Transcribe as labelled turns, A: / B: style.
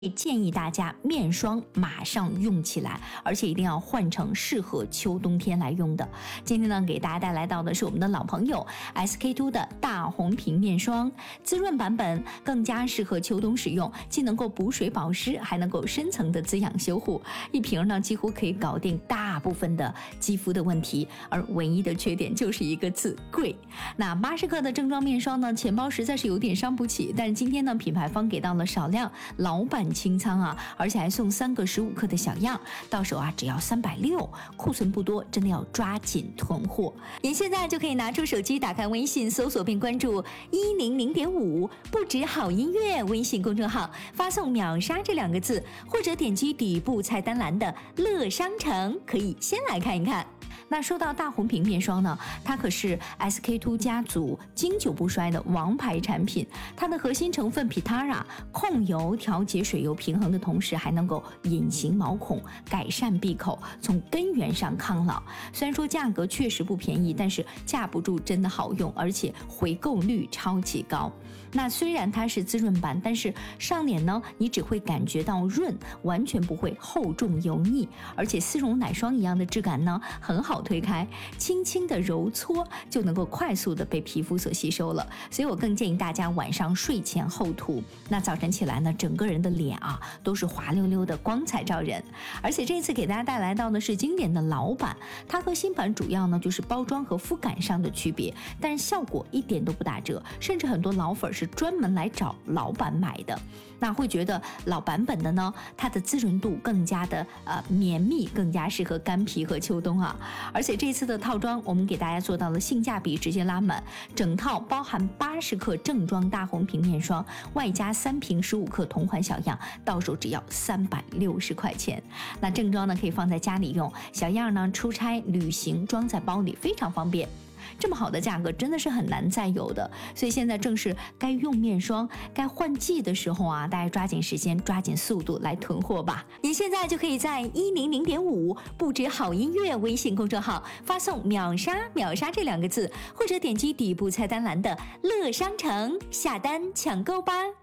A: 建议大家面霜马上用起来，而且一定要换成适合秋冬天来用的。今天呢，给大家带来到的是我们的老朋友 SK-II 的大红瓶面霜，滋润版本，更加适合秋冬使用，既能够补水保湿，还能够深层的滋养修护。一瓶呢，几乎可以搞定大部分的肌肤的问题，而唯一的缺点就是一个字贵。那80克的正装面霜呢，钱包实在是有点伤不起，但是今天呢，品牌方给到了少量老版清仓啊，而且还送3个15克的小样，到手啊只要360，库存不多，真的要抓紧囤货。您现在就可以拿出手机，打开微信，搜索并关注100.5不止好音乐微信公众号，发送秒杀这2个字，或者点击底部菜单栏的乐商城，可以先来看一看。那说到大红瓶面霜呢，它可是 SK-II 家族经久不衰的王牌产品。它的核心成分 Pitara 控油调节水油平衡的同时，还能够隐形毛孔，改善闭口，从根源上抗老。虽然说价格确实不便宜，但是架不住真的好用，而且回购率超级高。那虽然它是滋润版，但是上脸呢，你只会感觉到润，完全不会厚重油腻，而且丝绒奶霜一样的质感呢，很好推开，轻轻的揉搓就能够快速的被皮肤所吸收了。所以我更建议大家晚上睡前后涂，那早晨起来呢，整个人的脸啊都是滑溜溜的，光彩照人。而且这次给大家带来到的是经典的老版，它和新版主要呢就是包装和肤感上的区别，但是效果一点都不打折，甚至很多老粉是专门来找老版买的。那会觉得老版本的呢，它的滋润度更加的绵密，更加适合干皮和秋冬啊。而且这次的套装我们给大家做到了性价比直接拉满，整套包含80克正装大红瓶面霜，外加3瓶15克同款小样，到手只要360块钱。那正装呢可以放在家里用，小样呢出差旅行装在包里非常方便。这么好的价格真的是很难再有的，所以现在正是该用面霜该换季的时候啊，大家抓紧时间抓紧速度来囤货吧。您现在就可以在100.5不止好音乐微信公众号发送秒杀这2个字，或者点击底部菜单栏的乐商城下单抢购吧。